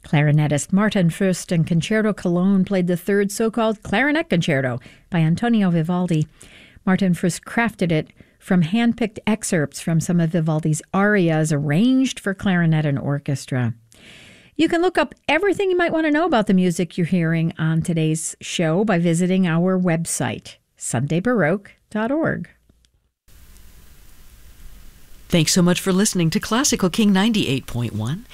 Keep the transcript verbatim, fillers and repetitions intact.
Clarinetist Martin Fürst and Concerto Cologne played the third so-called Clarinet Concerto by Antonio Vivaldi. Martin Fürst crafted it from hand-picked excerpts from some of Vivaldi's arias arranged for clarinet and orchestra. You can look up everything you might want to know about the music you're hearing on today's show by visiting our website, sunday baroque dot org. Thanks so much for listening to Classical King ninety-eight point one.